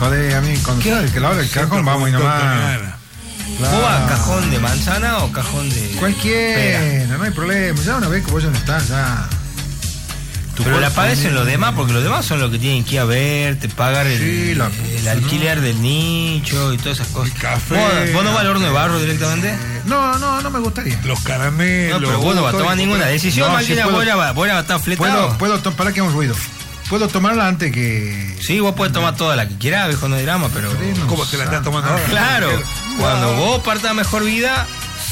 jodés a mí. Cuando sabes que la hora del cajón vamos y nomás. ¿Vos vas cajón de manzana o cajón de cualquiera? No hay problema. Ya una vez que vos ya no estás, ya. Pero la pagues en los demás, porque los demás son los que tienen que ir a ver, te pagar el alquiler del nicho y todas esas cosas. El café. ¿Vos no vas al horno de barro directamente? No me gustaría. Los caramelos. No, pero vos no vas a tomar ninguna decisión, No, máquina, sí vos la vas a estar fletado. Para que haga un ruido. Puedo tomarla antes que. Sí, vos podés tomar toda la que quieras, viejo, no hay drama, pero. ¿Cómo te la estás tomando ahora? Claro, cuando vos partas mejor vida.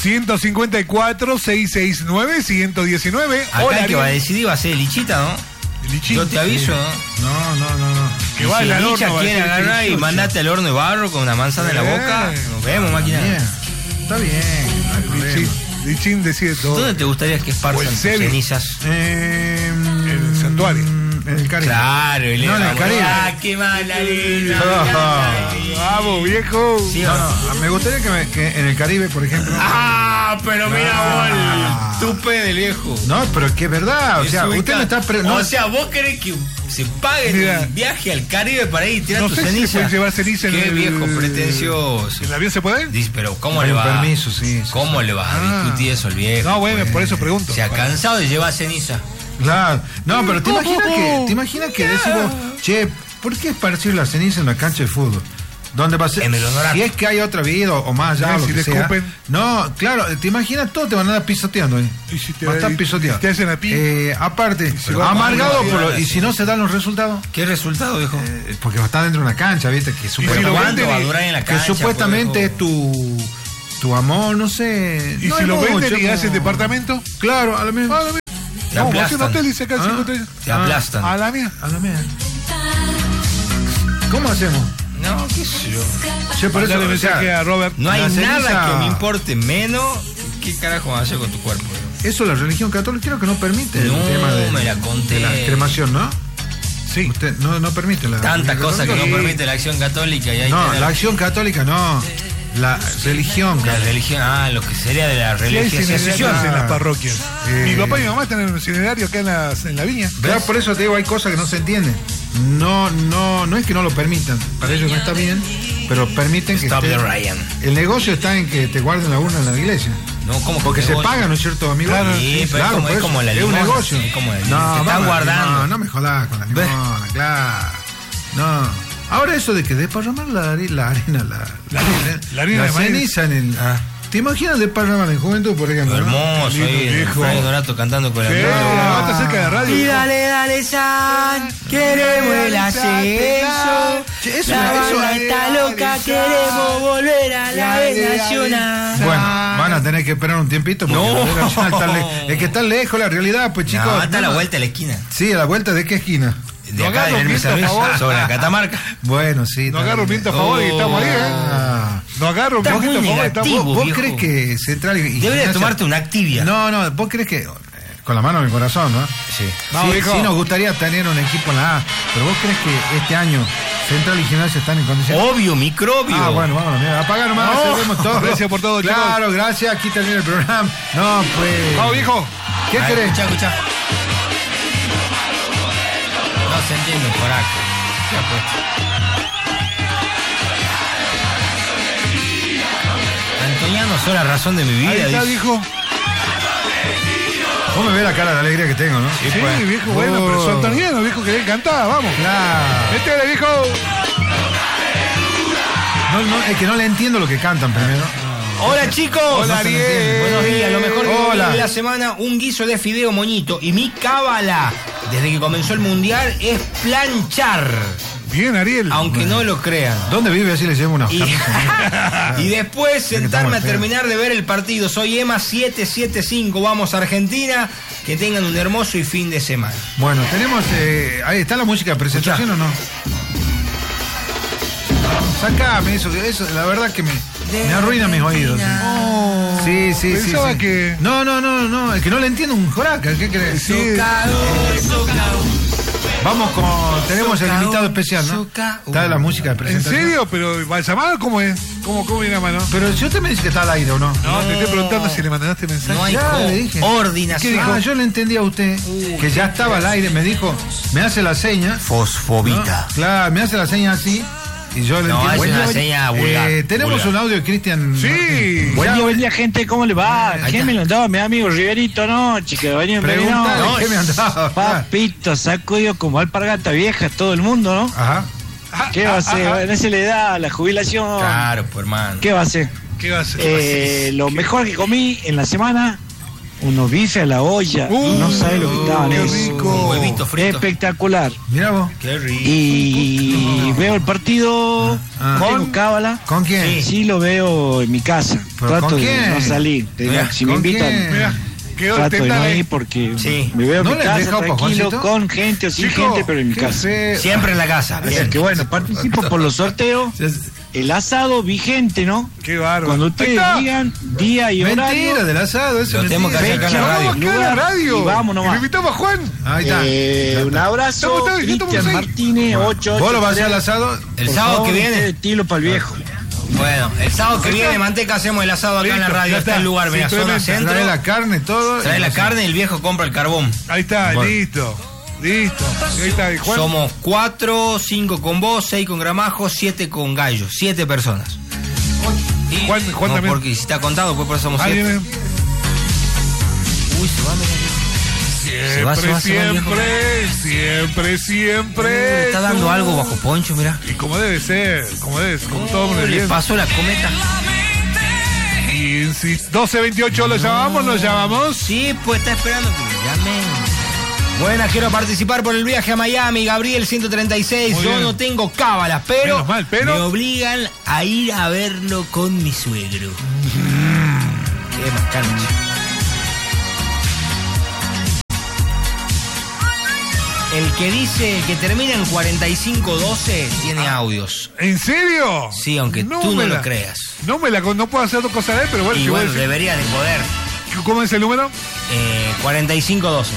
154-669-119. Acá el que va a decidir va a ser Lichita, ¿no? Yo te aviso, ¿no? No. Que va si al Licha horno, quiere agarrar y mandate al horno de barro con una manzana en la boca, nos vemos, máquina. Está bien, no hay problema. Lichín decide todo. ¿Dónde te gustaría que esparzan tus cenizas? En el santuario. En el Caribe. Claro, No, en el Caribe. ¡Ah, qué mala linda! Vamos, viejo. ¿Sí, No, me gustaría que en el Caribe, por ejemplo. ¡Ah! Pero mira vos, tupe del viejo. No, pero es que es verdad. O sea, usted me está. O sea, vos querés que se pague el viaje al Caribe para ir y tirar tus cenizas. No sé si se puede llevar ceniza en Qué el viejo pretencioso. ¿En el avión se puede? Dice, pero ¿cómo le Con va? permiso, sí. ¿Cómo le vas a discutir eso al viejo? No, bueno, por eso pregunto. Se ha cansado de llevar ceniza. Claro. No, pero te imaginas que decimos, che, ¿por qué esparcir la ceniza en la cancha de fútbol? ¿Dónde va a ser? En el honorario. Si es que hay otra vida o más allá, lo Si que le sea. escupen. No, claro, te imaginas todo, te van a dar pisoteando ahí. Y si te va a estar pisoteado. te hacen a ti. Aparte, se va amargado, a y si no se dan los resultados. ¿Qué resultado, viejo? Porque va a estar dentro de una cancha, ¿viste? Que ¿Cuánto va a durar en la cancha? Que supuestamente es tu amor, no sé. ¿Y no si lo mucho, venden y como- hacen departamento? Claro, a la misma. Te No, vamos a hacer un aplastan. hotel, dice acá el 53. Te aplastan. A la mía. A la mía. ¿Cómo hacemos? No, qué sé yo. Che, por eso, Mandale o sea, mensaje a Robert. No hay La nada ceniza- que me importe menos. ¿Qué carajo vas a hacer con tu cuerpo? eso la religión católica creo que no permite No, el tema me la conté. de la cremación, ¿no? Sí. Usted no permite la Tantas religión cosas que no católica. permite la acción católica y hay No, que la acción católica no. La religión la católica. religión, lo que sería de la Sí, hay religiosidad. cinerarios en las parroquias. Eh. Mi papá y mi mamá están en un cinerario acá en la viña. Claro, por eso te digo, hay cosas que no se entienden. No es que no lo permitan. Para ellos no está bien, pero permiten que Stop esté- the Ryan. El negocio está en que te guarden la urna en la iglesia. No, ¿cómo que Porque se negocio? paga, ¿no es cierto, amigo? Claro, sí, pero claro, es por como eso. la Es un limosna, negocio. es como la No, limosna. Te están vamos, guardando. No me jodas con la limosna, claro. No. Ahora eso de que desparramar la arena, la harina de maíz. ceniza en el... ¿Te imaginas desparramar en juventud, por ejemplo? ¿no? Hermoso Lindo, ahí, viejo. Frank Donato cantando con la Sí, mano. está cerca de la radio. Y dale, San, queremos el ascenso. Che, eso- La eso- banda está loca, queremos volver a la B Nacional. Bueno, van a tener que esperar un tiempito porque No. la Nacional está es que está lejos la realidad, pues chicos. No, está a la no. vuelta de la esquina. Sí, a la vuelta de qué esquina. De No acá agarro del viento, servicio, por favor. sobre la Catamarca. Bueno, sí. No está agarro bien. viento a favor y estamos ahí, ¿eh? Ah. No agarro un Está poquito muy a favor y estamos. negativo. ¿Vos viejo. crees que Central y Debería Gimnasia- tomarte una Activia. No, vos crees que con la mano en el corazón, ¿no? Sí. Vamos, Sí, viejo. sí nos gustaría tener un equipo en la A, pero vos crees que este año Central y Gimnasia están en condiciones. Obvio, microbio. Ah, bueno, vámonos, mira, apaga nomás, No. seguimos todo. Gracias por todo, chicos. Claro, gracias, aquí termina el programa. No, pues. Vamos, viejo. ¿Qué A ver, querés? Escucha. No se entiende el coraje. Ya pues. Antoniano, sos la razón de mi vida. Ahí está, dice. viejo. Vos me ves la cara de alegría que tengo, ¿no? Sí, pues. viejo, bueno, pero son antoniano, viejo, que le encantaba, vamos. Claro. Métele, viejo. No, es que no le entiendo lo que cantan primero. Hola chicos. Hola, No se me Ariel. entiende. Buenos días, lo mejor que Hola. vi de la semana, un guiso de fideo moñito. Y mi cábala, desde que comenzó el mundial, es planchar. Bien, Ariel. Aunque no lo crean. ¿Dónde vive? Así le llevo una Y, y después sentarme a terminar de ver el partido. Soy Emma 775, vamos a Argentina. Que tengan un hermoso y fin de semana. Bueno, tenemos. Ahí está la música de presentación o no. Sacame eso, la verdad que me arruina mis oídos. Sí, sí, sí. Pensaba sí. que- No, es que no le entiendo un joraca, ¿qué crees? Sí. Vamos con. Tenemos el invitado especial, ¿no? Está la música de ¿En presentación. serio? ¿Pero va a llamar? ¿Cómo es? ¿Cómo viene la mano? Pero si usted me dice que está al aire o no. No, te estoy preguntando si le mandaste mensaje. No hay Ya le dije. coordinación. Ah, yo le entendí a usted que ya estaba al aire, me dijo, me hace la seña. Fosfobita. ¿no? Claro, me hace la seña así y yo le No, es entiendo. una seña vulgar. Tenemos vulgar. un audio de Cristian. Sí. Buen día, gente, ¿cómo le va? ¿Qué me lo andaba mi amigo Riverito anoche? Que venía en Preguntale verano. qué me andaba. Papito, sacudido como alpargata vieja todo el mundo, ¿no? Ajá. ¿Qué va a hacer? Bueno, se le da la jubilación. Claro, pues hermano. ¿Qué va a hacer? ¿Qué va a hacer? Lo mejor que comí en la semana, unos bifes a la olla. No sabe lo que estaban qué esos. rico. Un huevito frito. Espectacular. Mira vos. Qué rico. Y veo el partido con cábala. ¿Con quién? Sí, lo veo en mi casa. ¿Pero Trato con de quién? no salir. Mira, Si me ¿con invitan, quién? Mira, quedó el trato de no tendal, ir porque Sí. me veo en ¿No mi les casa deja, tranquilo, Juancito? con gente o sin Chico, gente, pero en mi Qué casa. feo. Siempre en la casa. Así Bien. que bueno, participo por los sorteos. El asado vigente, ¿no? Qué bárbaro. Cuando Ahí ustedes está. digan día y Mentira horario. del asado, eso Lo es tenemos que mentira. hacer acá en la radio. Vamos acá en la radio. Y vamos nomás. Y lo invitamos a Juan. Ahí está. Un abrazo, Estamos Cristian seis. Martínez, 8. ¿Vos lo vas a hacer al asado? El sábado que viene. Tilo para el viejo. Bueno, el sábado que viene, Manteca, hacemos el asado acá en la Listo, radio. ya Está está. el lugar, mira, zona Simplemente centro. Trae la carne, todo. Trae la carne y el viejo compra el carbón. Ahí está, Bueno. listo. Listo. Ahí está, ¿y Juan? Somos 4, 5 con vos, 6 con Gramajo, 7 con Gallo. 7 personas. Y- Juan no, también. porque si está contado, pues por eso somos Ahí 7. viene. Uy, se va, mira. Se va, Siempre, el viejo. siempre, siempre. Está dando algo bajo poncho, mira. Y como debe ser, como todo hombre Le bien. pasó la cometa. Y si 12:28 lo llamamos. Sí, pues está esperando que lo llamen. Buenas, quiero participar por el viaje a Miami, Gabriel 136. Muy Yo bien. no tengo cábalas, pero, Menos mal, pero- me obligan a ir a verlo con mi suegro. Qué más cancha. El que dice que termina en 4512 tiene audios. ¿En serio? Sí, aunque tú no me lo la- creas. No puedo hacer dos cosas de él, pero bueno, Y si voy a bueno, decir- debería de poder. ¿Cómo es el número? 4512.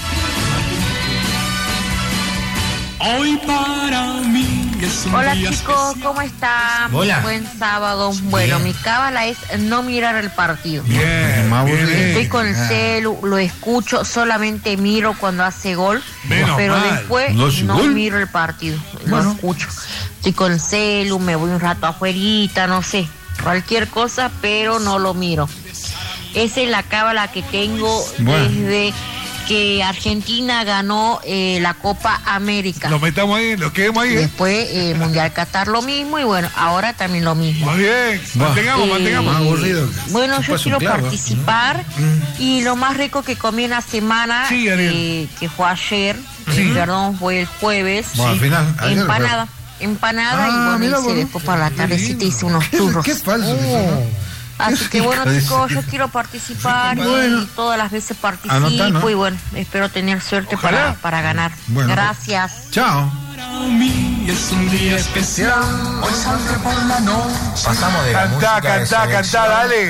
Hoy para mí es un Hola día chicos, especial. ¿cómo están? Hola. Buen sábado. Bueno, Bien. mi cábala es no mirar el partido. Bien, Más bien, aburrido. Estoy bien. con el celu, lo escucho, solamente miro cuando hace gol, Menos pero mal. después ¿No hace no gol? miro el partido, lo escucho. Estoy con el celu, me voy un rato afuerita, no sé, cualquier cosa, pero no lo miro. Esa es la cábala que tengo Bueno. desde que Argentina ganó la Copa América. Lo metamos ahí, lo quedemos ahí. Después Mundial Qatar lo mismo y bueno, ahora también lo mismo. Muy bien. Mantengamos, Eh, mantengamos. Más aburrido. Bueno, yo Chupas un quiero clavo. participar y lo más rico que comí en la semana, Sí, Ariel. que fue ayer, perdón, fue el jueves, Bueno, al final, ayer empanada. Empanada y bueno, mira, hice bueno. después para la tardecita hice unos churros. Qué falso. ¿no? Así que bueno Qué chicos, rico. yo quiero participar Bueno. y todas las veces participo Anotá, ¿no? y bueno, espero tener suerte Ojalá. para ganar. Bueno. Gracias. Chao. Para mí es un día especial. Hoy saldré por la noche. Pasamos de la música de selección dale.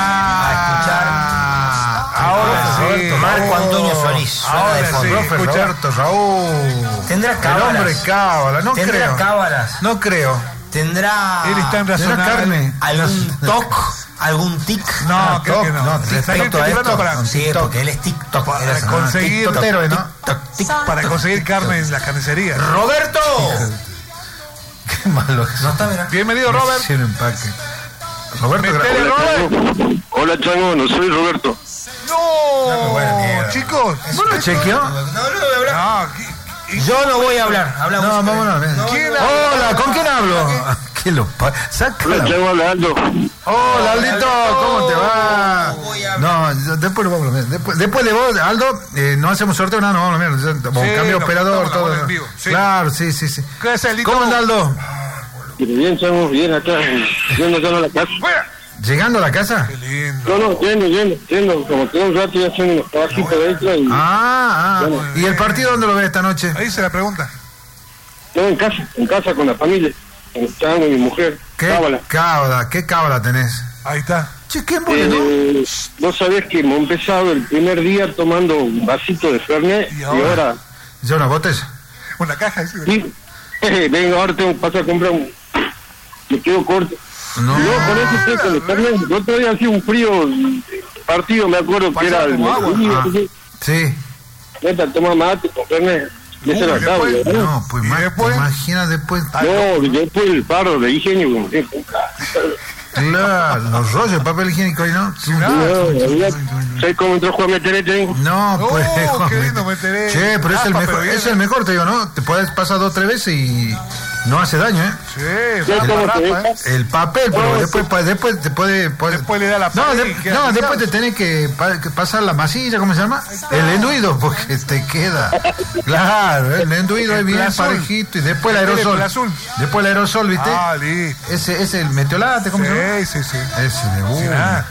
Ahora sí, Marco Antonio Solís. Suena de fondo. Roberto, Raúl. ¿Tendrá El cábalas? hombre cábala, no ¿Tendrá creo. cábalas? No creo. ¿Tendrá Él está en ¿Tendrá razonable. carne? algún toc? ¿Algún tic? No, creo que no. No, Está respecto bien, a está esto, bien para- Sí, TikTok. porque él es TikTok. Para Era- conseguir- TikTokero, ¿no? Para conseguir carne en la carnicería. ¡Roberto! Qué malo. No está, mira. Bienvenido, Robert. Sí, el empaque. Roberto, Metele, Robert. Hola, Chango, soy Roberto. No, chicos. ¿vos lo chequeó? No, Yo no voy a hablar. Hablamos. No, vámonos. ¿Quién Hola, ¿con quién hablo? ¿Qué lo saca? Hola, Chango, hablando. Hola, Aldito, ¿cómo te va? No, después lo vamos a ver. Después de vos, Aldo, no hacemos sorteo, no, no, mira, cambio no, operador, estamos todo. en vivo, sí. Claro, sí. ¿Qué es, Aldito? ¿Cómo anda, Aldo? Bien, Chango, bien acá. Yendo a la casa. ¿Llegando a la casa? Qué lindo. No, yendo. Como tengo un rato ya haciendo unos trabajitos dentro y Ah. ¿Y el partido dónde lo ves esta noche? Ahí se la pregunta. todo en casa con la familia. Con el Chango y mi mujer. Cábala. ¿Qué cábala tenés? Ahí está. Che, qué bueno. Vos sabés que hemos empezado el primer día tomando un vasito de Fernet ¿Y y ahora? ahora ¿Ya una botella? Una caja. Sí. sí, venga, ahora tengo que pasar a comprar un... Me quedo corto. No. Y luego con eso estoy con el Fernet. El otro día hacía un frío partido, me acuerdo que Pasaba era el como agua. junio, Ah. Sí. neta, toma mate con Fernet. Esa era la tabla, ¿no? No, pues imagina después. No, después el paro de higiénico. Claro, los rollos de papel higiénico ahí, ¿no? ¿Sabes cómo entró Juan Meterete? No, pues. Qué lindo Meterete. Che, pero es el mejor, es el mejor, te digo, ¿no? Te puedes pasar 2 o 3 veces y no hace daño, ¿eh? Sí, el papel, pero después te puede. Después le da la no, después te tenés que pasar la masilla, ¿cómo se llama? El enduido, porque te queda. Claro, el enduido es bien parejito y después el aerosol. Después el aerosol, ¿viste? Ah, listo. Ese es el meteolate, ¿cómo se llama? Sí. Ese de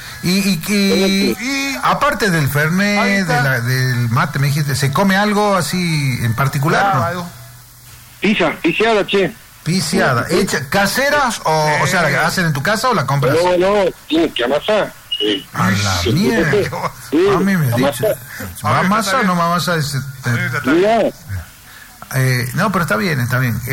y aparte del fernet, del mate, me dijiste, ¿se come algo así en particular? ¿No? Piseada, che. Piseada. ¿Caseras o sea, la hacen en tu casa o la compras? No, tienes que amasar. A la mierda. A mí me dice. ¿Va a amasar o no va a amasar? No, pero está bien.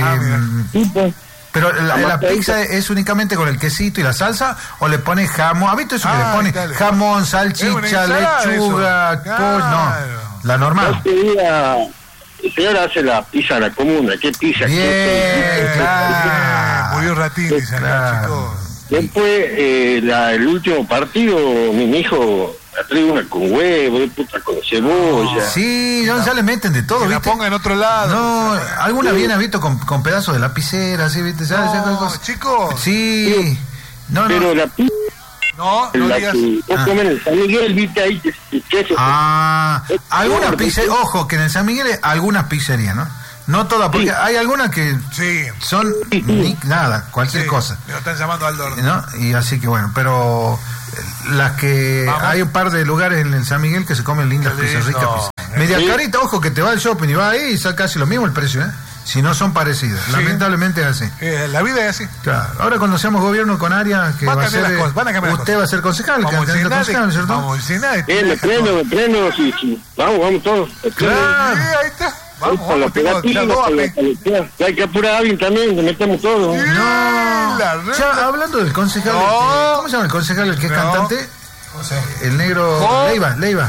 Pero la pizza es únicamente con el quesito y la salsa, o le pone jamón. ¿Has visto eso que le pone jamón, salchicha, lechuga, pollo? No, la normal. El señor hace la pizza la comuna. ¿Qué pizza? Bien, claro. Murió Ratín, claro. Después, el último partido, mi hijo la trae una con huevo, con cebolla. Sí, ya le meten de todo, que ¿viste? la ponga en otro lado. No, alguna viene, ¿visto? Con pedazos de lapicera, ¿sí? ¿Viste? Chicos. Sí. No. Pero la pizza... No digas. Vos comen en San Miguel, viste ahí queso. Algunas pizzerías, ojo, que en el San Miguel hay algunas pizzerías, ¿no? No todas, porque hay algunas que son nada, cualquier cosa. Me lo están llamando Aldo. ¿No? Y así que bueno, pero las que hay un par de lugares en el San Miguel que se comen lindas pizzas, ricas pizzas. Media carita, ojo, que te va al shopping y va ahí y sale casi lo mismo el precio, ¿eh? Si no son parecidas, lamentablemente es así. La vida es así. Claro. Ahora cuando seamos gobierno con área que va a ser, usted va a ser concejal, vamos a llenar, ¿cierto? Vamos a llenar. Me prendo, sí. Vamos todos. Claro. Ahí está. Vamos, hay que apurar a alguien también, le metemos todo. No. Ya hablando del concejal, ¿cómo se llama el concejal, el que es cantante? El negro Leiva,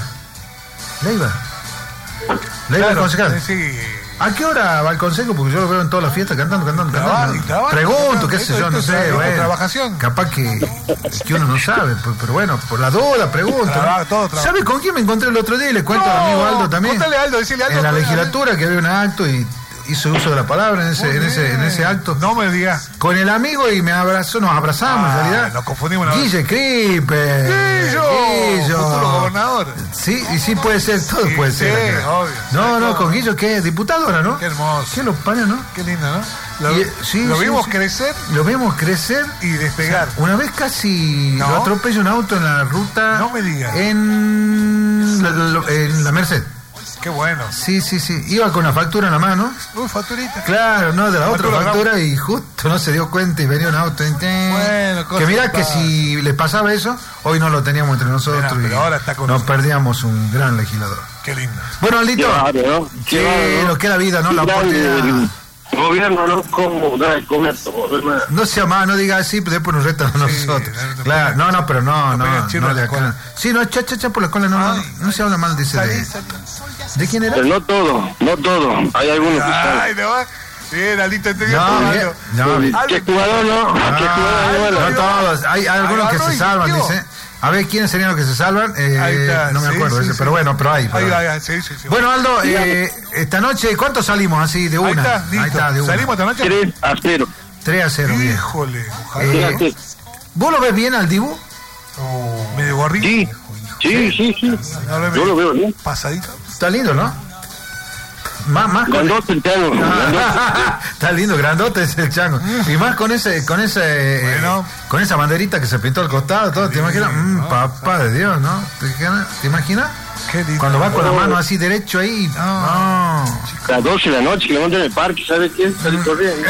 el concejal. Sí. ¿A qué hora va el consejo? Porque yo lo veo en todas las fiestas cantando. Pregunto, qué sé yo, no sé. Trabajación. Capaz que uno no sabe, pero bueno, por la duda pregunto. ¿Sabe con quién me encontré el otro día? Y le cuento al amigo Aldo también. Contale Aldo, decile Aldo. En la legislatura que había un acto y hizo uso de la palabra en ese acto. No me digas. Con el amigo y me abrazó, nos abrazamos en realidad. Nos confundimos. Guille Cripe. Guillo. Futuro gobernador. Sí, y sí puede ser, todo puede ser. Sí, obvio. No, con Guillo, que es diputado ahora, ¿no? Qué hermoso. Qué los panes, ¿no? Qué lindo, ¿no? Lo vimos crecer. Lo vemos crecer. Y despegar. O sea, una vez casi lo atropella un auto en la ruta. No me digas. En la Merced. Qué bueno. Sí. Iba con una factura en la mano. Facturita. Claro, no, de la otra factura y justo no se dio cuenta y venía un auto. Bueno, que mirá que si les pasaba eso, hoy no lo teníamos entre nosotros. Pero ahora está con nos perdíamos un gran legislador. Qué lindo. Bueno, Aldito. Lo que la vida, ¿no? La oportunidad. Gobierno no como da de comer todo, hermano. No sea más, no diga así, después nos retan a nosotros. Claro, no, pero no de acá. Sí, no, cha por la cola, no se habla mal, dice ¿de quién era? Pero no todo, hay algunos que saben. Ay, no va. Bien, Aldito, entendió todo. ¿Qué jugador no? No todos, hay algunos que se salvan, dice. A ver, ¿quiénes serían los que se salvan? No me acuerdo ese, pero bueno, pero hay. Sí. Bueno, Aldo, esta noche, ¿cuántos salimos así de una? Ahí está, de una. ¿Salimos esta noche? 3-0. 3-0, bien. Híjole, ojalá. ¿Vos lo ves bien al Dibu? Medio gorrito. Sí. Yo lo veo bien. Pasadito. Está lindo, ¿no? Más grandote el chango. Está lindo, grandote es el chango. Y más con esa banderita que se pintó al costado, todo. ¿Te imaginas? Papá de Dios, ¿no? ¿Te imaginas? Cuando va con la mano así derecho ahí. No. A las 12 de la noche que le montan en el parque, ¿sabes quién? Salí corriendo.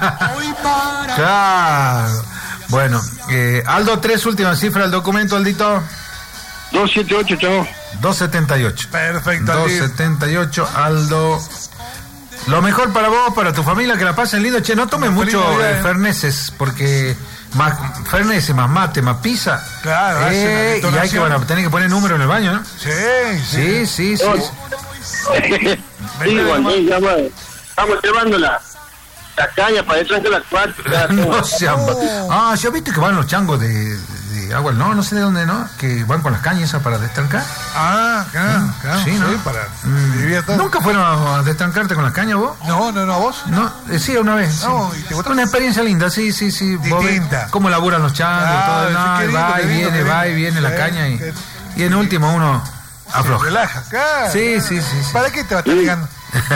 Claro. Bueno, Aldo, 3 últimas cifras del documento, Aldito. 278, chavo. 278. Perfecto. 278, Aldo. Lo mejor para vos, para tu familia, que la pasen lindo. Che, no tomen mucho ferneses, porque más ferneses, más mate, más pizza. Claro, y hay que tener que poner número en el baño, ¿no? Sí. Sí, Juan, estamos llevando la caña para detrás de las 4. No sean... ¿ya viste que van los changos de agua? No sé de dónde, ¿no? Que van con las cañas esas para destrancar. Claro. Sí, ¿no? Para ¿Nunca fueron a destrancarte con las cañas vos? No, ¿vos? No, sí, una vez. No, sí. Una experiencia linda, sí. Distinta. Cómo laburan los changos, todo. Va y viene la caña y en último uno afloja. Relaja, claro. Sí. ¿Para qué te va a estar ligando?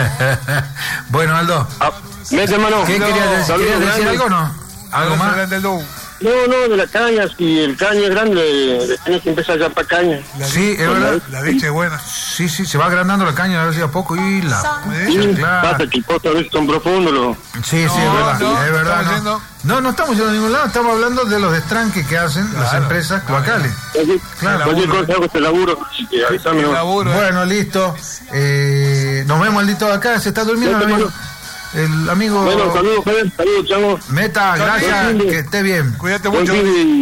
Bueno, Aldo. Mete, hermano. ¿Qué querías decir algo o no? ¿Algo más? No, de la caña, si el caña es grande, tienes que empezar ya para caña. Sí, es verdad. La dicha es buena. Sí, se va agrandando la caña a ver si a poco y la... Claro. Pasa que el pozo a veces son profundos. Sí, es verdad. No estamos yendo a ningún lado, estamos hablando de los destranques que hacen las empresas cloacales. Claro, cualquier cosa hago este laburo, así que avísame. Bueno, listo. Nos vemos, Aldito, acá, se está durmiendo el amigo. Bueno, saludos, chavo. Meta, gracias, que esté bien. Cuídate mucho.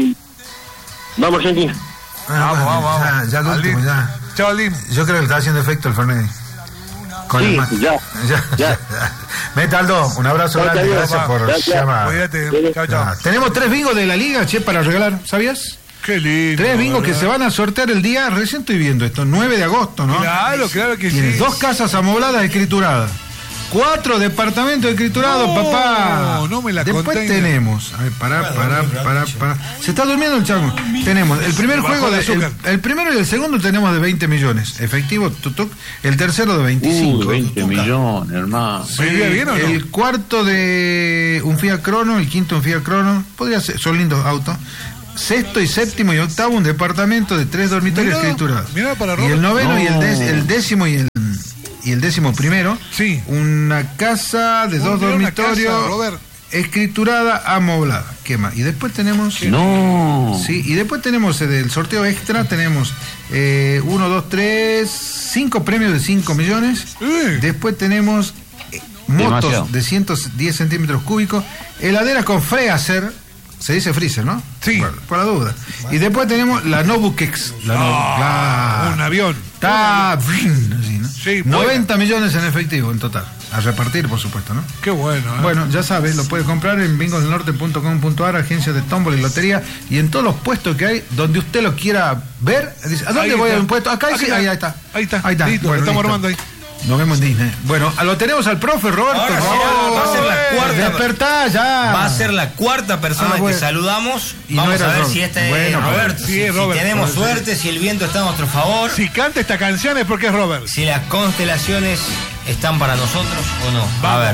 Vamos, Argentina. Vamos. Ya el último, ya. Chao, Aldim. Yo creo que le está haciendo efecto el Fernet. Sí, ya. Meta, Aldo, un abrazo grande, gracias por llamar. Cuídate, chao. Tenemos 3 bingos de la liga, para regalar, ¿sabías? Qué lindo. 3 bingos que se van a sortear el día, recién estoy viendo esto, 9 de agosto, ¿no? Claro que Tienes sí. 2 casas amobladas escrituradas. 4 departamentos escriturados, papá. No me la Después contenga. tenemos. A ver, pará. Se está durmiendo el chango. Tenemos el primer juego el primero y el segundo tenemos de 20 millones. Efectivo, tutuc. El tercero de 25. 20 millones, hermano. ¿Se vive bien o no? El cuarto de un Fiat Crono, el quinto un Fiat Crono. Podría ser, son lindos autos. Sexto y séptimo y octavo un departamento de 3 dormitorios escriturados. Y el noveno y el décimo y el 11º, sí, una casa de 2 dormitorios escriturada amoblada. ¿Qué más? Y después tenemos... Sí, y después tenemos del sorteo extra, tenemos 1, 2, 3, 5 premios de 5 millones. Después tenemos motos de 110 centímetros cúbicos, heladeras con freezer. Se dice freezer, ¿no? Sí. Por la duda. Y después tenemos la Notebook X. Un avión. Está bien, así, ¿no? Sí, 90 millones en efectivo en total. A repartir, por supuesto, ¿no? Qué bueno, ¿eh? Bueno, ya sabes, lo puedes comprar en bingosdelnorte.com.ar, agencias de tómbola y lotería, y en todos los puestos que hay, donde usted lo quiera ver. Dice, ¿a dónde voy a un puesto? Acá, sí, ahí está. Ahí está. Listo, bueno, estamos armando ahí. Nos vemos en Disney. Bueno, lo tenemos al profe Roberto. Ahora va a ser la cuarta. Despertá ya. Va a ser la cuarta persona que saludamos. Y vamos no a ver Robert. si este es Roberto. Sí, es Robert. Si tenemos suerte, si el viento está a nuestro favor. Si canta esta canción es porque es Robert. Si las constelaciones están para nosotros o no. Vamos. A ver.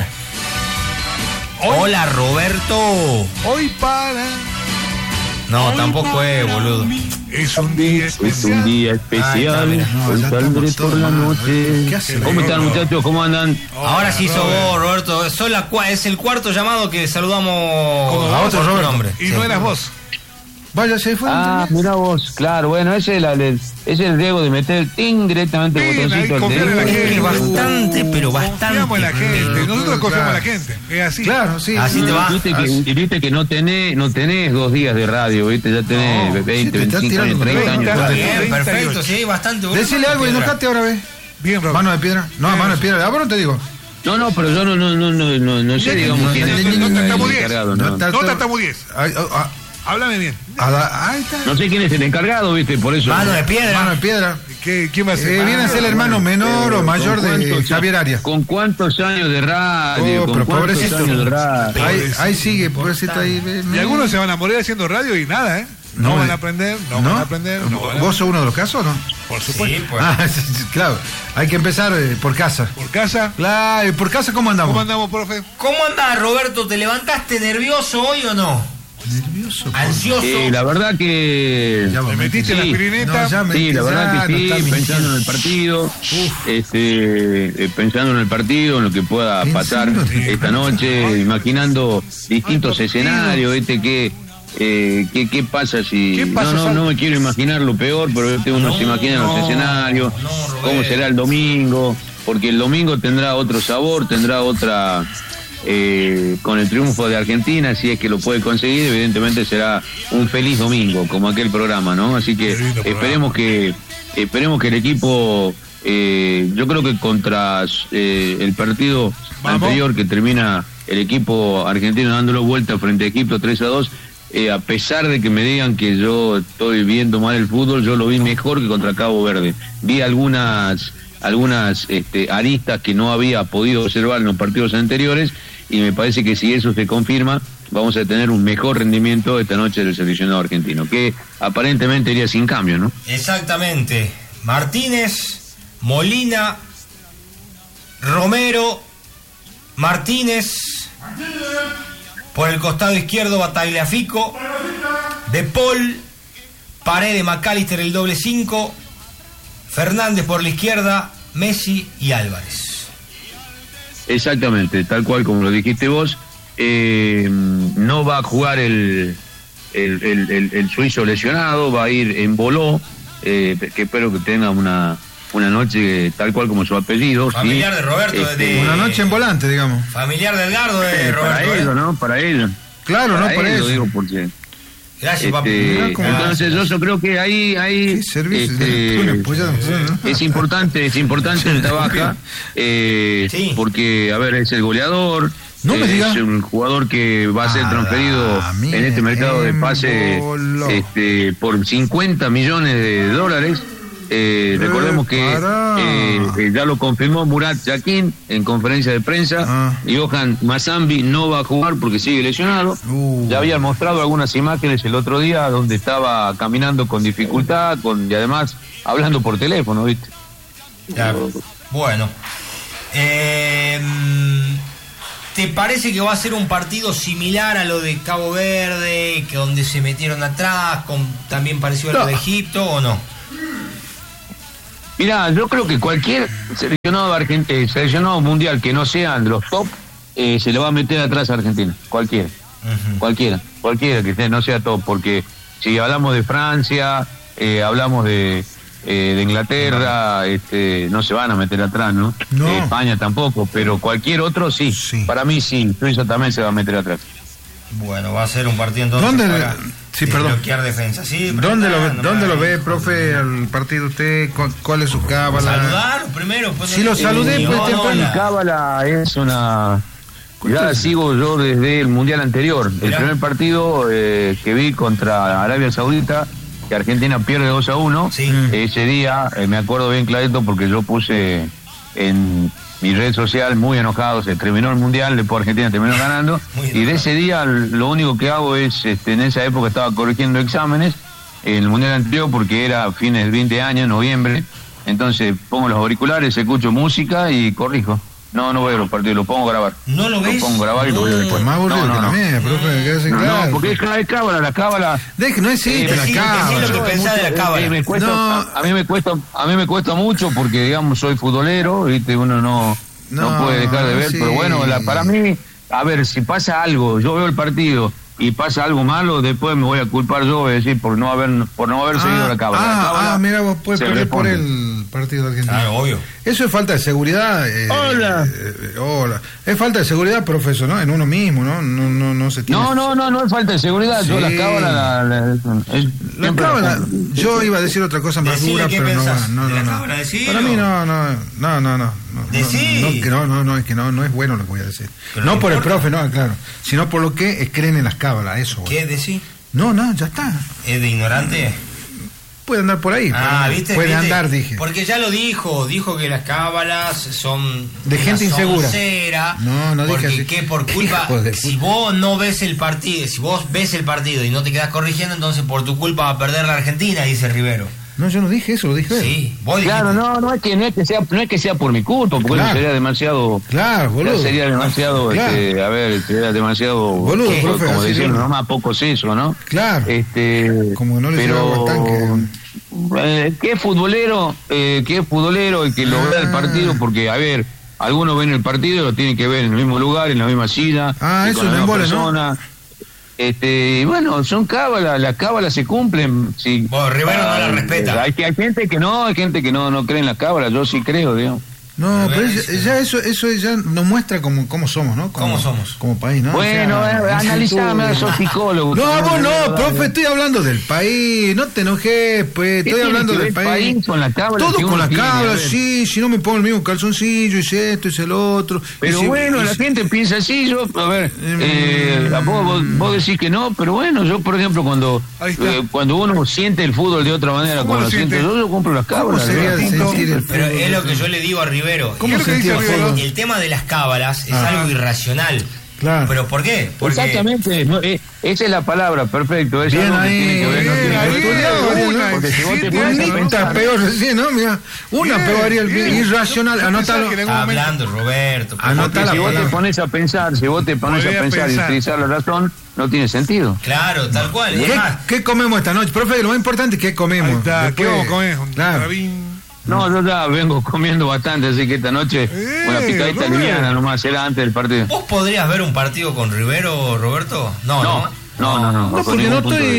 Hola, Roberto. Hoy para... No, tampoco es, boludo. Es un día especial. Hoy saldré por la noche. ¿Cómo están, muchachos? ¿Cómo andan? Ahora sí sos vos, Roberto. Es el cuarto llamado que saludamos a otro Roberto. nombre. Y no eras vos. Vaya, se fue. Mira vos, claro, bueno, ese es el riesgo de meter el ting directamente el botoncito. Confiar en la gente. Bastante, pero bastante. Confiamos en la gente. Nosotros confiamos en la gente. Es así. Claro, sí. Así te va. Viste que no tenés 2 días de radio, viste, ya tenés 20, 25 años, 30 años. Bien, perfecto, sí, bastante. Decile algo y enojate ahora, ¿ves? Bien, Robert. Mano de piedra. No, mano de piedra. Ahora no te digo. No, pero yo no sé, digamos, quién es el encargado. No tartamudees. Háblame bien. Ahí está. No sé quién es el encargado, viste, por eso. Mano de piedra. Mano de piedra. ¿Quién va a ser? Viene a ser el hermano menor o mayor de Javier Arias. ¿Con cuántos años de radio? Pero pobrecito. Años de radio? Ahí sigue, pobrecito ahí. Y algunos se van a morir haciendo radio y nada, ¿eh? No van a aprender, no van a aprender. ¿Vos sos uno de los casos o no? Por supuesto. Sí, pues. Claro, hay que empezar por casa. ¿Por casa? Claro, ¿por casa cómo andamos? ¿Cómo andamos, profe? ¿Cómo andás, Roberto? ¿Te levantaste nervioso hoy o no? Nervioso. Ansioso. La verdad que... ¿Te metiste en la pirineta? Sí, la verdad que sí, pensando en el partido, pensando en el partido, en lo que pueda pasar esta noche, imaginando distintos escenarios, ¿qué pasa si... No me quiero imaginar lo peor, pero uno se imagina los escenarios, cómo será el domingo, porque el domingo tendrá otro sabor, tendrá otra... con el triunfo de Argentina, si es que lo puede conseguir, evidentemente será un feliz domingo, como aquel programa, ¿no? Así que esperemos que el equipo Yo creo que contra el partido anterior, que termina el equipo argentino dándolo vuelta frente a Egipto 3-2, a pesar de que me digan que yo estoy viendo mal el fútbol, yo lo vi mejor que contra Cabo Verde. Vi algunas aristas que no había podido observar en los partidos anteriores, y me parece que si eso se confirma, vamos a tener un mejor rendimiento esta noche del seleccionado argentino, que aparentemente iría sin cambio, ¿no? Exactamente. Martínez, Molina, Romero, Martínez, por el costado izquierdo Batagliafico, De Paul, Paredes, McAllister el doble 5, Fernández por la izquierda, Messi y Álvarez. Exactamente, tal cual como lo dijiste vos. No va a jugar el suizo lesionado, va a ir en Boló, que espero que tenga una noche tal cual como su apellido. Familiar de Roberto. Una noche en volante, digamos. Familiar del Gardo de Roberto. Para ellos, ¿no? Para ellos. Claro, para no, para ellos, eso. digo, porque... Gracias, papi. Entonces yo creo que ahí es importante esta baja, porque, a ver, es el goleador, es un jugador que va a ser transferido en este mercado de pase por $50 millones. Recordemos que ya lo confirmó Murat Yakin en conferencia de prensa. Johan Mazambi no va a jugar porque sigue lesionado. Ya habían mostrado algunas imágenes el otro día donde estaba caminando con dificultad y además hablando por teléfono, ¿viste? Claro. Bueno, ¿te parece que va a ser un partido similar a lo de Cabo Verde, que donde se metieron atrás, también pareció a lo de Egipto, o no? Mirá, yo creo que cualquier seleccionado mundial que no sean los top, se le va a meter atrás a Argentina. Cualquiera. Cualquiera que no sea top, porque si hablamos de Francia, hablamos de Inglaterra, no se van a meter atrás, ¿no? España tampoco, pero cualquier otro sí. Para mí sí, Suiza también se va a meter atrás. Bueno, va a ser un partido entonces para bloquear defensa. ¿Sí? ¿Dónde lo ve, profe, al partido usted? ¿Cuál es su cábala? Saludar primero. Si lo saludé, pues mi cábala es una... Ya la sigo yo desde el Mundial anterior. El primer partido que vi contra Arabia Saudita, que Argentina pierde 2-1. Ese día, me acuerdo bien clarito porque yo puse en mi red social muy enojado, se terminó el Mundial, después Argentina terminó ganando, y de ese día lo único que hago es, en esa época estaba corrigiendo exámenes, en el Mundial anterior porque era fines del 20 años, noviembre, entonces pongo los auriculares, escucho música y corrijo. No veo los partidos, lo pongo a grabar. ¿No lo ves? Lo pongo a grabar y lo veo después. Más aburrido que la mía, profe, No, porque es cábala, la cábala. No existe la cábala. Lo que pensás de la cábala. A mí me cuesta mucho porque, digamos, soy futbolero, ¿viste? Uno no puede dejar de ver, pero bueno, para mí, a ver, si pasa algo, yo veo el partido y pasa algo malo, después me voy a culpar yo, voy a decir, por no haber seguido la cábala. Mira, vos puedes perder por el partido argentino. Claro, obvio. Eso es falta de seguridad. Hola. Es falta de seguridad, profesor, ¿no? En uno mismo, ¿no? No se tiene... No es falta de seguridad. Sí. Yo la cábala... La cábala... Yo iba a decir otra cosa más dura, pero no. Para mí no. Es que no es bueno lo que voy a decir. No por el profe, no, claro. Sino por lo que creen en las cábalas, eso. ¿Qué decís? No, ya está. ¿Es de ignorante? Puede andar por ahí. ¿Viste? Puede andar, dije. Porque ya lo dijo que las cábalas son de gente insegura. No dije así. Que por culpa, si vos no ves el partido, si vos ves el partido y no te quedás corrigiendo, entonces por tu culpa va a perder la Argentina, dice Rivero. No, yo no dije eso, lo dije él. Sí, vos dijiste. Claro, no es que sea por mi culpa, porque eso sería demasiado. Claro, boludo. Sería demasiado, sería demasiado. Boludo, profe, como decirlo, nomás poco seso, ¿no? Claro. Como no le llevaba al tanque. ¿Qué futbolero el que lo vea el partido? Porque, a ver, algunos ven el partido y lo tienen que ver en el mismo lugar, en la misma silla, eso con es la misma persona. ¿no? Bueno, son cábalas, las cábalas se cumplen. Sí. Rivero no la respeta. Hay gente que no cree en las cábalas, yo sí creo, digamos. No, pero ya eso ya nos muestra cómo somos, ¿no? ¿Cómo somos? Como país, ¿no? Bueno, analizame, sos psicólogo. No, vos no, profe, estoy hablando del país, no te enojes, pues, estoy hablando del país. Con la cábala, todo con las cábalas, sí, si no me pongo el mismo calzoncillo, hice esto, hice el otro. Pero bueno, la gente piensa así, a ver, vos decís que no, pero bueno, yo por ejemplo cuando uno siente el fútbol de otra manera, como lo siento yo compro las cábalas. Pero es lo que yo le digo a Rivero. ¿Cómo sentía el tema de las cábalas es algo irracional. Claro. ¿Pero por qué? Porque... Exactamente, esa es la palabra, perfecto. Es bien algo que ahí, porque si vos te pones a pensar... peor recién, ¿no? Mira, una pegaría el bien irracional, anótalo. Está hablando Roberto. Anótala. Si vos te pones a pensar, y utilizar la razón, no tiene sentido. Claro, tal cual. ¿Qué comemos esta noche? Profe, lo más importante es qué comemos. ¿Qué vamos a comer? Claro. No, yo ya vengo comiendo bastante, así que esta noche una picadita liviana nomás, será antes del partido. ¿Vos podrías ver un partido con Rivero, Roberto? No, porque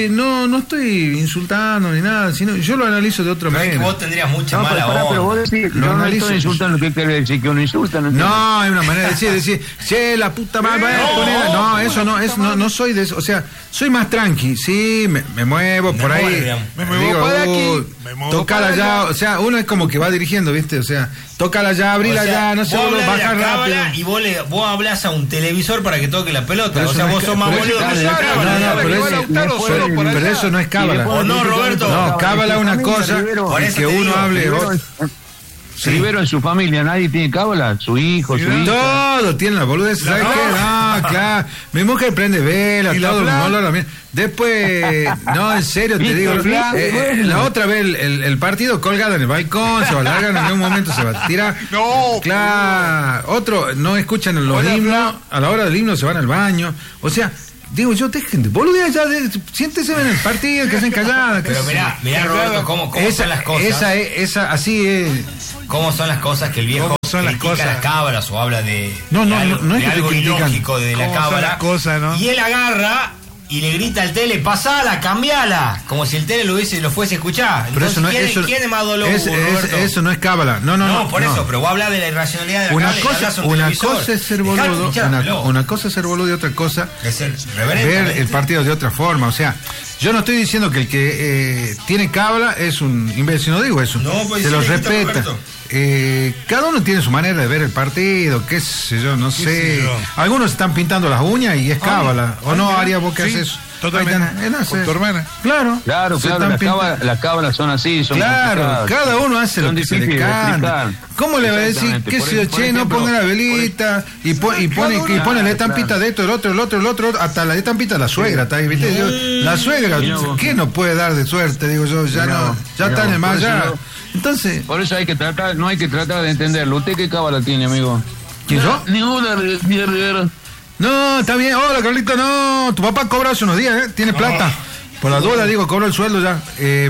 no estoy insultando ni nada, sino yo lo analizo de otra manera. Es que vos tendrías mucha mala onda. Pero vos decís, yo no estoy insultando, ¿qué quiere decir? ¿Que uno insulta? No, hay una manera de decir, che, la puta madre, no, eso no soy de eso, o sea, soy más tranqui, sí, me muevo por ahí, me muevo para aquí, tocala ya, o sea, uno es como que va dirigiendo, ¿viste? O sea, tócala ya, abrila ya, no sé, baja rápido. Y vos hablás a un televisor para que toque la pelota, o sea, vos sos más boludo que la cábala. Pero eso no es cábala. ¿O no, Roberto? No, cábala es una cosa y que uno hable. Rivero en su familia, nadie tiene cábala, su hijo, su hija. Todo tiene la boludez, ¿sabes qué? No, claro. Mi mujer prende vela, todo, no lo mismo. Después, no, en serio, te digo, la otra vez el partido colgado en el balcón, se va a largar, en algún momento se va a tirar. No, claro. Otro, no escuchan los himnos, a la hora del himno se van al baño. O sea, digo yo, dejen de boludear ya, siéntese en el partido, que hacen calladas. Pero mirá Roberto, cómo son las cosas. Esa, así es. ¿Cómo son las cosas que el viejo critica las cábalas o habla de algo ilógico de la cábala? Y él agarra y le grita al tele, pasala, cambiala, como si el tele lo fuese a escuchar. Pero entonces, ¿quién es más doloroso, Roberto? Eso no es cábala. No, por eso, pero vos hablas de la irracionalidad de la cábala. Una cosa es ser boludo, una cosa es ser boludo y otra cosa es ver el partido de otra forma. O sea, yo no estoy diciendo que el que tiene cábala es un imbécil, no digo eso. Se lo respeta. Cada uno tiene su manera de ver el partido, qué sé yo, no sé. Algunos están pintando las uñas y es cábala. ¿O no, Arias, vos qué haces eso? Totalmente. Con tu hermana. Claro, las cábalas son así, son claro, cada uno hace lo que se le canta. ¿Cómo le va a decir que si che, no ponga la velita y pone la estampita de esto, el otro, hasta la estampita de la suegra, ¿está ahí, viste? La suegra, ¿qué nos puede dar de suerte? Digo yo, ya está en el mar, ya. Entonces, por eso no hay que tratar de entenderlo. ¿Usted qué cábala tiene, amigo? ¿Quién yo? Ninguna, Rivera. No, está bien. Hola, Carlito, no. Tu papá cobra hace unos días, ¿eh? Tiene plata. Por la duda, digo, cobra el sueldo ya.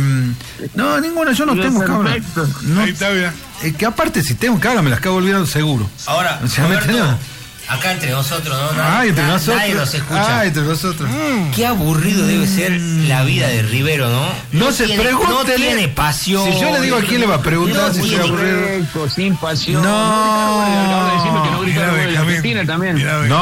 No, ninguna, yo no tengo cábala. No, ahí está bien. Que aparte, si tengo cábala, me las acabo olvidando seguro. Ahora, o sea, Roberto, acá entre nosotros, ¿no? Nadie nos escucha. Entre nosotros. Qué aburrido debe ser la vida de Rivero, ¿no? No tiene pasión. Si yo le digo a quién le va a preguntar si soy aburrido. Sin pasión. No. Decirme que no grita de Argentina también.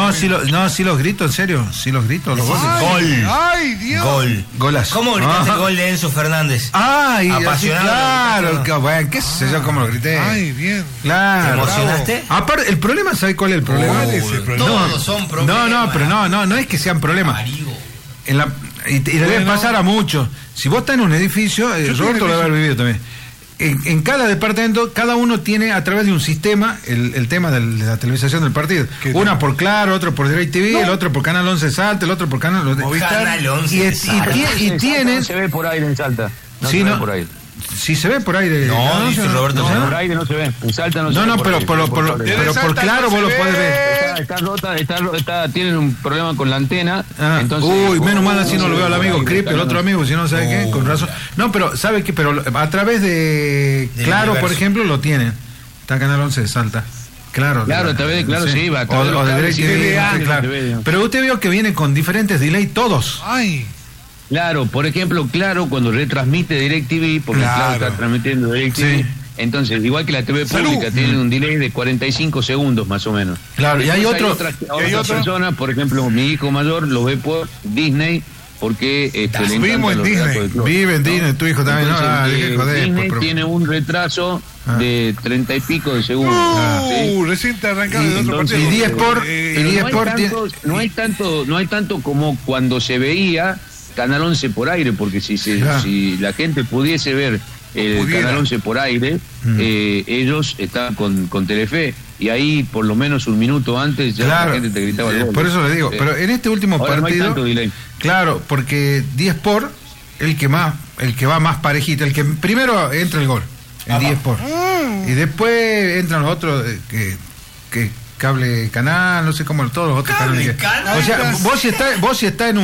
Sí los grito, en serio. Sí los grito. Los goles. Gol. ¡Ay, Dios! Golazo. ¿Cómo gritaste el gol de Enzo Fernández? Ay, apasionado. Claro. Bueno, qué sé yo cómo lo grité. Ay, bien. Claro. ¿Te emocionaste? Aparte, el problema, ¿sabes cuál es el problema? Todos son problemas. Pero no es que sean problemas. Y le debe pasar a muchos. Si vos estás en un edificio, Roberto lo debe haber vivido también. En cada departamento, cada uno tiene a través de un sistema el tema de la televisación del partido. Una por Claro, otro por DirecTV, el otro por Canal 11 Salta, el otro por Canal Movistar. Y tienen... No se ve por aire en Salta. No sí, se ve por aire. Si se ve por aire. No, dice Roberto. Por aire no se ve. En Salta no se ve. Pero por Claro vos lo podés ver. Está rota, tienen un problema con la antena. Entonces, menos mal así no lo veo al amigo Crip, el otro amigo, si no sabe qué, con razón. No, pero ¿sabe qué? Pero a través de Claro, por ejemplo, lo tienen. Está Canal 11 de Salta. Claro, a través de Claro sí va. O de DirecTV, claro. Pero usted vio que viene con diferentes delay todos. Ay. Claro, por ejemplo, Claro cuando retransmite DirecTV, porque Claro está transmitiendo DirecTV, Entonces, igual que la TV pública, tiene un delay de 45 segundos más o menos. Claro, y hay otras personas, por ejemplo, mi hijo mayor lo ve por Disney, porque le encanta en Disney. Vive en Disney, tu hijo también. Disney tiene un retraso de 30 y pico de segundos. Recién te arrancado de otro partido. Y 10 por no hay tanto como cuando se veía Canal 11 por aire, porque si la gente pudiese ver el Canal 11 por aire, ellos estaban con Telefe, y ahí por lo menos un minuto antes ya la gente te gritaba el gol. Por eso le digo, pero en este último partido no hay tanto delay. Claro, porque 10 por el que va más parejito, el que primero entra el gol, el 10 por, y después entran los otros que cable canal, no sé cómo, todos los otros canales. O sea, vos si estás en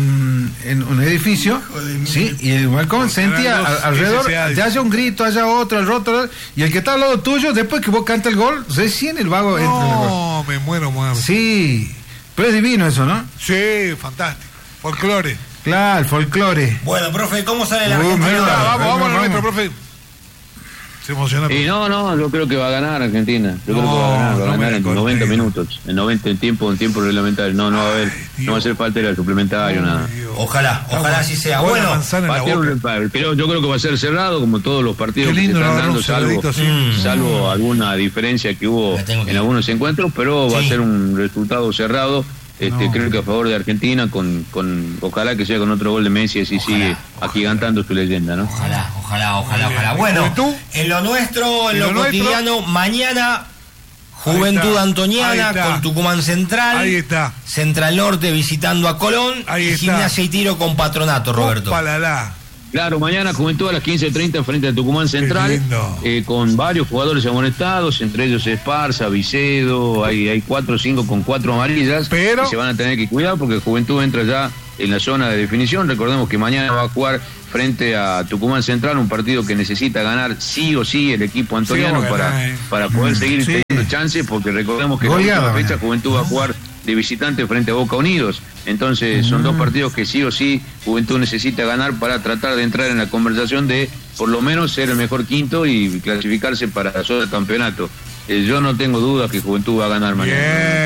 un edificio, ¿sí? Y el balcón sentía alrededor, te haya un grito, haya otro, el otro, y el que está al lado tuyo, después que vos canta el gol, recién el vago entra en el gol. No, me muero. Sí, pero es divino eso, ¿no? Sí, fantástico. Folclore. Claro, el folclore. Bueno, profe, ¿cómo sale la Argentina? Vamos al nuestro, profe. Se emociona. Y no, yo creo que va a ganar Argentina. Yo creo que va a ganar en 90 minutos. En tiempo reglamentario. No va a haber, no va a hacer falta el suplementario, nada. Ojalá así sea. Bueno, pero yo creo que va a ser cerrado, como todos los partidos que se están dando, salvo alguna diferencia que hubo en algunos encuentros, pero va a ser un resultado cerrado. Creo que a favor de Argentina, ojalá que sea con otro gol de Messi, así sigue agigantando su leyenda, ¿no? Ojalá. Bueno, en lo nuestro, en lo cotidiano, mañana Juventud Antoniana con Tucumán Central. Ahí está. Central Norte visitando a Colón. Y Gimnasia y Tiro con Patronato, Roberto. Claro, mañana Juventud a las 15:30 frente a Tucumán Central, con varios jugadores amonestados, entre ellos Esparza, Vicedo, hay 4 o 5 con 4 amarillas, que se van a tener que cuidar porque Juventud entra ya en la zona de definición. Recordemos que mañana va a jugar frente a Tucumán Central, un partido que necesita ganar sí o sí el equipo antoniano para poder seguir teniendo chances, porque recordemos que en la última fecha Juventud va a jugar de visitante frente a Boca Unidos. Entonces son dos partidos que sí o sí Juventud necesita ganar para tratar de entrar en la conversación de por lo menos ser el mejor quinto y clasificarse para la zona del campeonato. Yo no tengo dudas que Juventud va a ganar mañana.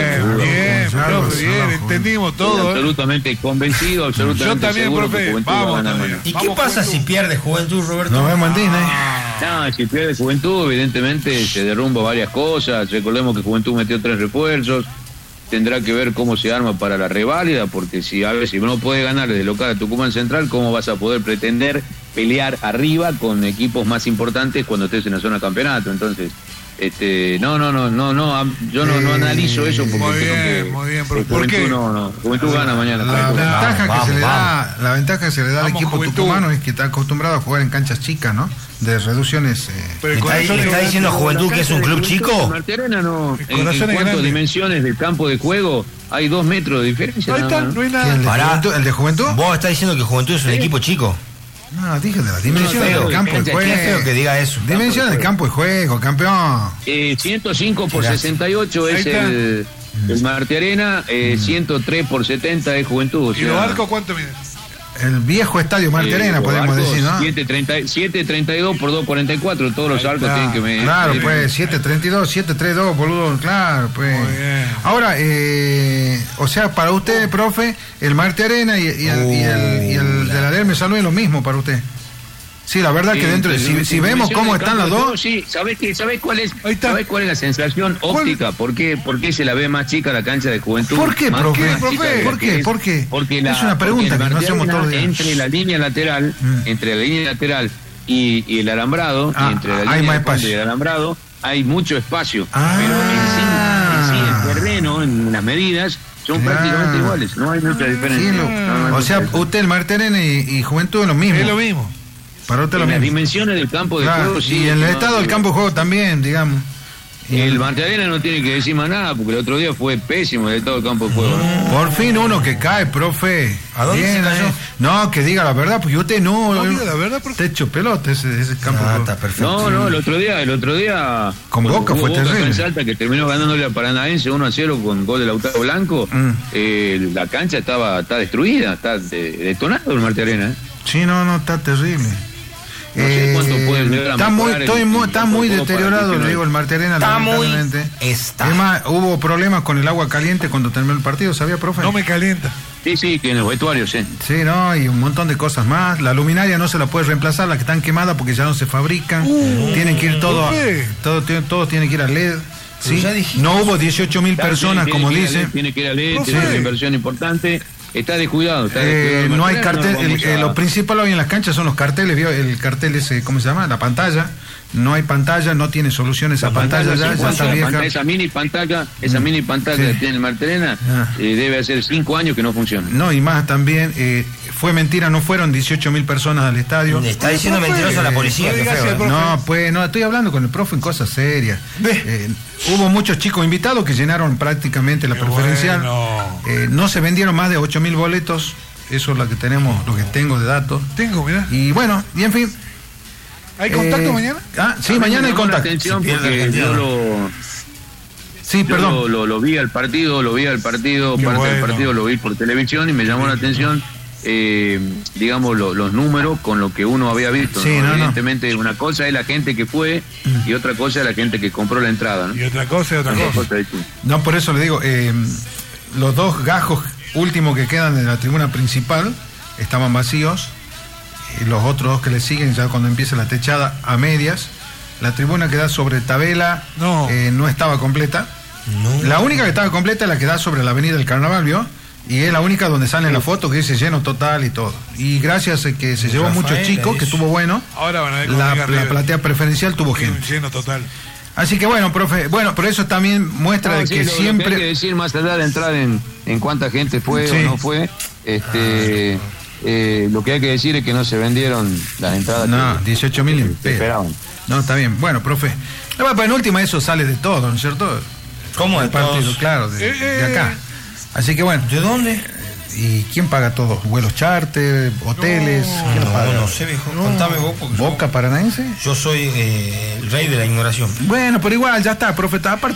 Bien, entendimos todo. Absolutamente convencido, absolutamente yo también, seguro profe, que Juventud va a ganar mañana. ¿Y qué pasa si pierde Juventud, Roberto? Nos vemos en Disney. No, si pierde Juventud, evidentemente se derrumba varias cosas. Recordemos que Juventud metió 3 refuerzos. Tendrá que ver cómo se arma para la reválida, porque si no puede ganar desde local a Tucumán Central, ¿cómo vas a poder pretender pelear arriba con equipos más importantes cuando estés en la zona de campeonato? Entonces, yo no analizo eso porque muy bien, ¿por qué? Juventud gana mañana. La ventaja que se le da al equipo tucumano es que está acostumbrado a jugar en canchas chicas, ¿no? De reducciones. ¿Está diciendo Juventud que es un club chico? Martirena no. En cuanto a dimensiones del campo de juego, hay 2 metros de diferencia. Ahí está, no hay nada. ¿El de Juventud? ¿Vos estás diciendo que Juventud es un equipo chico? No, dije de las dimensiones del campo de juego. Qué feo que diga eso. Dimensiones del campo de juego, campeón. 105 por 68 es el Martirena, 103 por 70 es Juventud. ¿Y los arcos cuánto miden? El viejo estadio Martirena, podemos decir, ¿no? 7.32 por 2.44, todos los arcos tienen que medir. Claro, pues 7.32, 7.32, boludo, claro, pues. Ahora, o sea, para usted, profe, el Martirena y el de la Lerme Salud es lo mismo para usted. Sí, la verdad que dentro, si vemos cómo están las dos. Sí, ¿sabés cuál es la sensación óptica? ¿Por qué se la ve más chica la cancha de Juventud? ¿Por qué, profe? ¿Por qué? Porque es una pregunta que no hacemos todos los días. Entre la línea lateral y el alambrado, entre la línea y el alambrado, hay mucho espacio. Pero en sí el terreno, en las medidas, son prácticamente iguales, no hay mucha diferencia. O sea, usted, el Martirena y Juventud es lo mismo. Es lo mismo. Para usted las dimensiones del campo de juego, sí. Y en el estado del campo de juego también, digamos. El Martirena no tiene que decir más nada, porque el otro día fue pésimo el estado del campo de juego. Por fin uno que cae, profe. ¿A dónde se cayó? No, que diga la verdad, porque usted no diga la verdad, porque te echo pelota ese campo de juego. Está perfecto. No, el otro día con Boca fue terrible. En Salta, que terminó ganándole a Paranaense 1-0 con gol de Lautaro Blanco. La cancha está destruida, está detonado el Martirena. Sí, no, está terrible. No sé cuánto puede llegar a está muy deteriorado, le digo, el Martirena, lamentablemente. Además, hubo problemas con el agua caliente cuando terminó el partido, ¿sabía, profe? No me calienta. Sí, que en los vestuarios, sí. Sí, no, y un montón de cosas más. La luminaria no se la puede reemplazar, las que están quemadas porque ya no se fabrican. Tienen que ir todo tiene que ir a LED. ¿Sí? No hubo 18.000 personas, como dice. Tiene que ir a LED, tiene una inversión importante. Está descuidado. No hay cartel. Lo principal hoy en las canchas son los carteles. ¿Vio? El cartel ese, ¿cómo se llama? La pantalla. No hay pantalla, no tiene solución esa pantalla ya está vieja. Esa mini pantalla que tiene el Martirena debe hacer 5 años que no funciona. No, y más también, fue mentira, no fueron 18.000 personas al estadio. Le está diciendo mentiroso a la policía. No, estoy hablando con el profe en cosas serias. Hubo muchos chicos invitados que llenaron prácticamente la preferencial. No se vendieron más de 8.000 boletos. Eso es lo que tenemos, lo que tengo de datos. Mira. Y bueno, y en fin. ¿Hay contacto mañana? Sí, mañana hay contacto. Perdón. Lo vi al partido, parte del partido lo vi por televisión y me llamó la atención, digamos, los números con lo que uno había visto. Sí, Evidentemente, una cosa es la gente que fue y otra cosa es la gente que compró la entrada, ¿no? Y otra cosa es otra cosa. No, por eso le digo, los dos gajos últimos que quedan de la tribuna principal estaban vacíos. Los otros dos que le siguen ya cuando empieza la techada a medias. La tribuna que da sobre Tabela no estaba completa. La única que estaba completa es la que da sobre la avenida del Carnaval, ¿vio? Y es la única donde sale la foto que dice lleno total y todo. Y gracias a que se llevó muchos chicos, que estuvo bueno, ahora van a ver la platea preferencial tuvo gente. Lleno total. Así que bueno, profe, por eso también muestra de que siempre... Lo que hay que decir, más allá de entrar en cuánta gente fue o no fue, lo que hay que decir es que no se vendieron las entradas. 18.000 esperaban. No, está bien. Bueno, profe. En última eso sale de todo, ¿no es cierto? ¿Cómo el partido? Claro, de acá. Así que bueno. ¿De dónde? ¿Y quién paga todo? ¿Vuelos charter? ¿Hoteles? ¿Quién lo paga? No sé, viejo. Contame vos. ¿Boca Paranaense? Yo soy el rey de la ignoración. Bueno, pero igual, ya está, profe. Aparte